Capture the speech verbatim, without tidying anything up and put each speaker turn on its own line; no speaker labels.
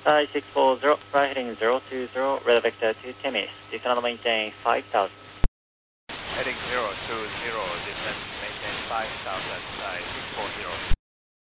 Uh, six four zero, fly heading zero two zero, radar vector to Temis. You can maintain five thousand.
Heading zero two zero, descent maintain five thousand, uh, six four zero.